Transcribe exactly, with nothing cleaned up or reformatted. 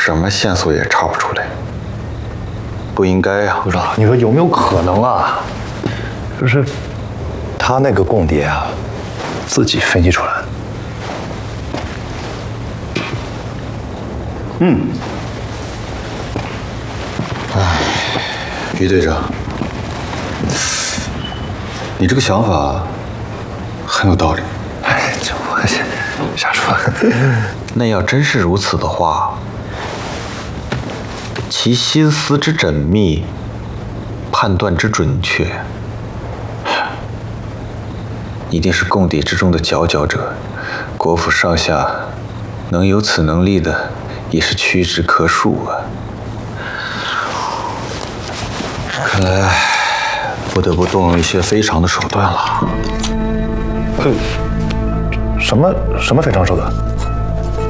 什么线索也查不出来，不应该呀！ 部长，你说有没有可能啊？就是他那个共谍啊，自己分析出来的。嗯。 哎，于队长，你这个想法很有道理。 哎，这我瞎说。 那要真是如此的话，其心思之缜密，判断之准确，一定是共谍之中的佼佼者。国府上下能有此能力的，也是屈指可数啊。看来不得不动用一些非常的手段了。 呃，什么什么非常手段？